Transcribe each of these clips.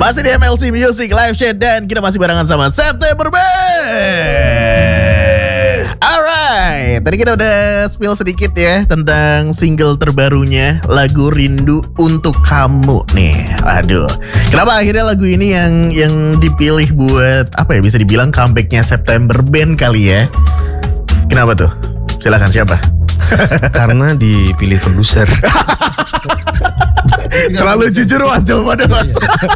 Masih di MLC Music Live Chat dan kita masih barengan sama September Band. Alright, tadi kita udah spill sedikit ya tentang single terbarunya, lagu Rindu Untuk Kamu nih. Aduh, kenapa akhirnya lagu ini yang dipilih buat apa ya, bisa dibilang comebacknya September Band kali ya? Kenapa tuh? Silakan, siapa? Karena dipilih produser. Terlalu jujur mas jawabannya mas.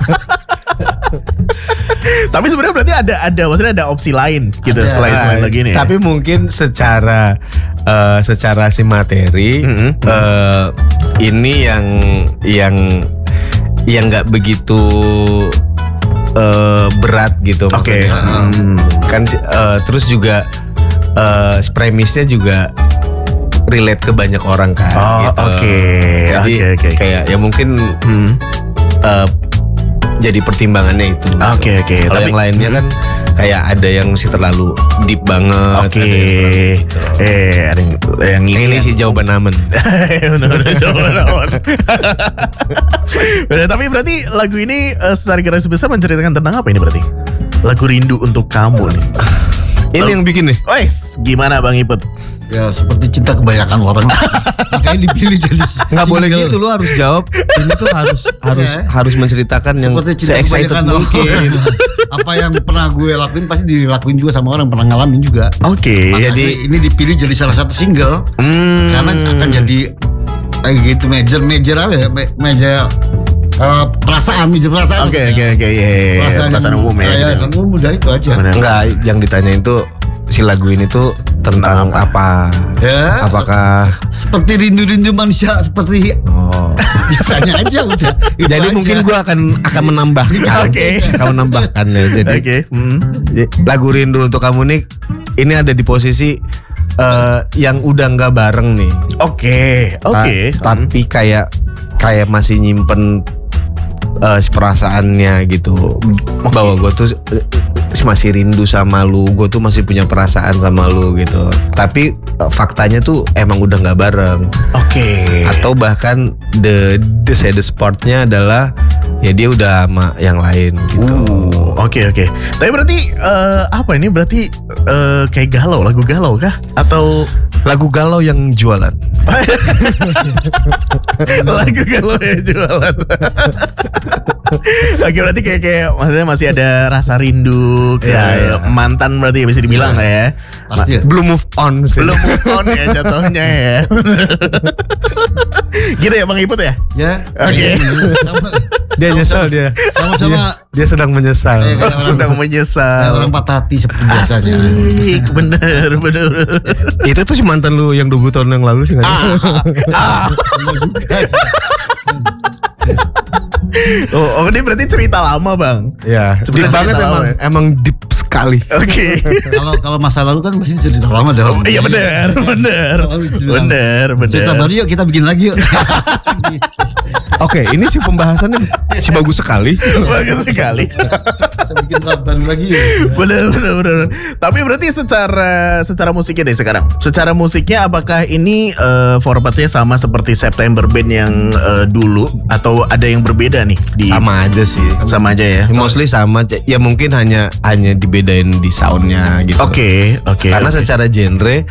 Tapi sebenarnya berarti ada maksudnya ada opsi lain gitu selain lagi ini. Tapi mungkin secara si materi ini yang nggak begitu berat gitu. Oke. Kan terus juga premisnya juga relate ke banyak orang kan. Oh, gitu. oke. Jadi kayak ya mungkin jadi pertimbangannya itu. Oke. Kalau yang lainnya kan kayak ada yang masih terlalu deep banget. Oke. Gitu. Ada yang Ini sih jawaban aman. Benar jawaban aman. Benar, tapi berarti lagu ini secara garis besar menceritakan tentang apa ini berarti? Lagu Rindu Untuk Kamu nih. Ini yang bikin nih. Wes, gimana Bang Iput? Ya seperti cinta kebanyakan orang. Makanya dipilih jadi nggak boleh gitu, lu harus jawab. Ini tuh harus menceritakan yang se-excited mungkin. Apa yang pernah gue lakuin pasti dilakuin juga sama orang pernah ngalamin juga. Oke. Jadi ini dipilih jadi salah satu single karena akan jadi kayak gitu major apa ya, major perasaan. Oke. Perasaan umum ya. Perasaan umum udah itu aja. Enggak, yang ditanyain tuh si lagu ini tuh tentang apa? Ya, apakah seperti rindu-rindu manusia seperti biasanya aja udah. Jadi aja. mungkin gue akan menambahkan. Oke. Akan menambahkan ya. Jadi lagu Rindu Untuk Kamu nih ini ada di posisi yang udah nggak bareng nih. Oke. Tapi kayak masih nyimpen perasaannya gitu. Bahwa gue tuh masih rindu sama lu, gue tuh masih punya perasaan sama lu gitu. Tapi faktanya tuh emang udah nggak bareng. Oke. Atau bahkan the saddest partnya adalah ya dia udah sama yang lain gitu. Oke. Tapi berarti apa ini berarti kayak galau, lagu galau kah? Atau lagu galau yang jualan? Lagu galau yang jualan. Oke, berarti kayak maksudnya masih ada rasa rindu kayak mantan berarti bisa dibilang ya. Pasti ya. Belum move on sih. Belum move on ya jatuhnya ya. Gitu ya Bang Iput ya? Ya. Oke. Dia nyesal dia. Sama-sama Dia sedang menyesal. Sedang menyesal. orang patah hati seperti biasanya. Asik, bener. Itu tuh si mantan lu yang 20 tahun yang lalu sih nggak? Oh, ini berarti cerita lama Bang. Ya. Deep Cerita banget lama ya? emang deep sekali. Oke. Kalau masa lalu kan pasti cerita lama dong. Iya bener. Cerita baru yuk kita bikin lagi yuk. Oke, ini sih pembahasannya si bagus sekali. Bagus sekali. Kita bikin baru lagi yuk. Bener. Tapi berarti secara musiknya deh sekarang. Secara musiknya apakah ini formatnya sama seperti September Band yang dulu atau ada yang berbeda nih? Sama aja sih. Sama aja ya. Mostly sama. Ya mungkin hanya dibedain di soundnya gitu. Oke. Karena secara genre,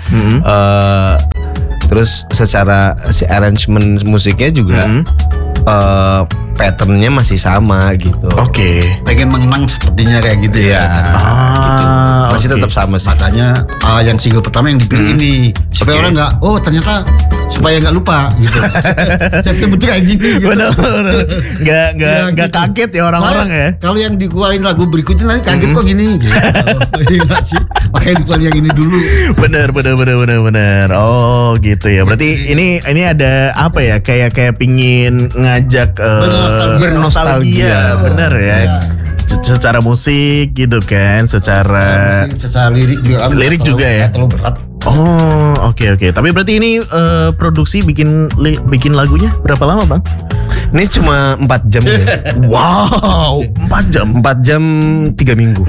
terus secara si arrangement musiknya juga patternnya masih sama gitu. Oke. Pengen mengenang sepertinya kayak gitu ya. Gitu. Masih oke. tetap sama sih. Makanya yang single pertama yang dipilih ini supaya orang nggak ternyata supaya nggak lupa gitu. Sebetulnya kayak gini. Gitu. Bener. Nggak kaget ya orang-orang ya. Kalau yang dikeluarin lagu berikutnya nanti kaget kok gini. Gitu. Iya sih. Makanya dikeluarin yang ini dulu. Bener. Oh gitu ya. Berarti ini ada apa ya? Kayak pingin ngajak bernostalgia, bener ya. Secara musik gitu kan, secara lirik juga. Lirik juga ya. Terlalu berat. Oh, oke. Tapi berarti ini produksi bikin lagunya berapa lama, Bang? Ini cuma 4 jam ya. Wow, 4 jam. 4 jam 3 minggu.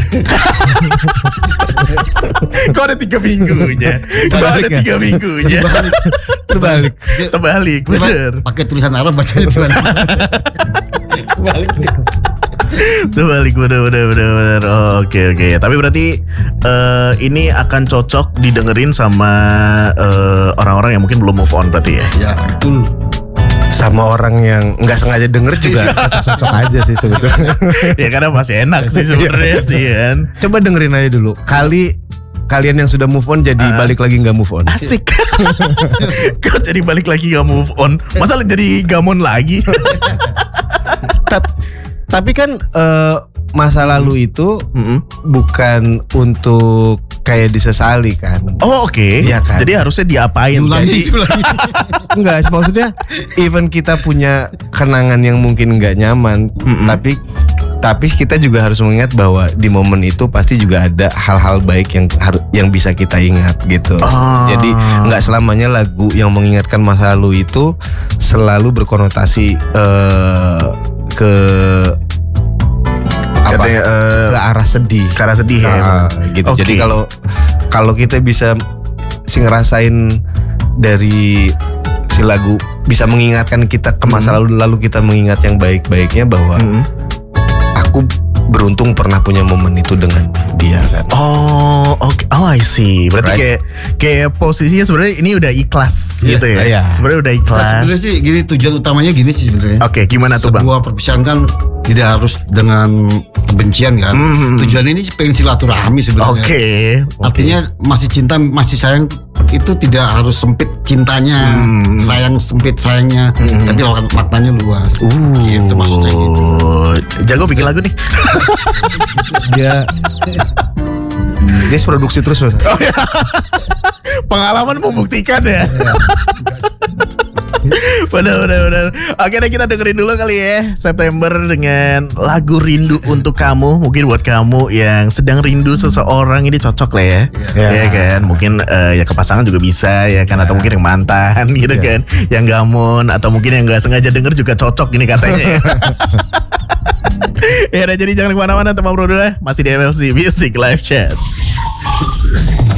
Kok ada 3 minggunya? Terbalik, bener. Pakai tulisan Arab bacanya gimana? Terbalik. Terbalik bener. Oke. Tapi berarti ini akan cocok didengerin sama orang-orang yang mungkin belum move on berarti ya. Ya betul. Sama orang yang nggak sengaja denger juga cocok-cocok aja sih sebetulnya. Ya karena masih enak sih sebenarnya sih kan. Coba dengerin aja dulu. Kalian yang sudah move on jadi balik lagi nggak move on. Asik. Kok jadi balik lagi gak move on? Masa jadi gamon lagi? Tapi kan masa lalu itu bukan untuk kayak disesali kan. Oh oke. Iya kan? Jadi harusnya diapain? Ulangi. Enggak, maksudnya even kita punya kenangan yang mungkin nggak nyaman, tapi kita juga harus mengingat bahwa di momen itu pasti juga ada hal-hal baik yang bisa kita ingat gitu. Jadi nggak selamanya lagu yang mengingatkan masa lalu itu selalu berkonotasi ke ke arah sedih. Ke arah sedih ya. Gitu. Okay. Jadi kalau kita bisa ngerasain dari si lagu bisa mengingatkan kita ke masa lalu kita mengingat yang baik-baiknya bahwa aku beruntung pernah punya momen itu dengan dia kan. Oh, oke. Oh, I see. Berarti kayak posisinya sebenarnya ini udah ikhlas gitu ya. Iya. Sebenarnya udah ikhlas. Sebenarnya sih gini, tujuan utamanya gini sih sebenarnya. Oke, gimana tuh Bang? Sebuah perpisahan kan tidak harus dengan kebencian kan. Tujuan ini pengen silaturahmi sebenarnya. Oke. Artinya masih cinta, masih sayang itu tidak harus sempit cintanya, sayang sempit sayangnya, tapi maknanya luas. Gitu maksudnya gitu. Jago bikin lagu nih. Dia produksi terus. Oh, ya. Pengalaman membuktikan ya. Benar. Oke deh, kita dengerin dulu kali ya September dengan lagu Rindu Untuk Kamu. Mungkin buat kamu yang sedang rindu seseorang ini cocok lah ya. Ya kan. Mungkin ya ke pasangan juga bisa ya kan. Atau mungkin yang mantan gitu kan. Yang gamon. Atau mungkin yang gak sengaja denger juga cocok ini katanya ya. Ya udah, jadi jangan kemana-mana teman bro dulu ya. Masih di MLC Music Live Chat.